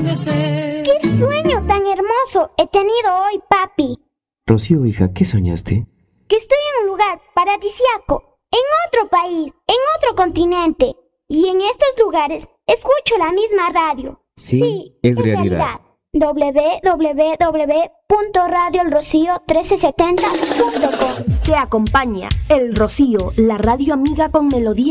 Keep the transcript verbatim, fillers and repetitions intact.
amanecer. ¡Qué sueño tan hermoso he tenido hoy, papi! Rocío, hija, ¿qué soñaste? Que estoy en un lugar paradisíaco, en otro país, en otro continente. Y en estos lugares escucho la misma radio. Sí, es realidad. doble u doble u doble u punto radio el rocío mil trescientos setenta punto com. Te acompaña El Rocío, la radio amiga con melodía.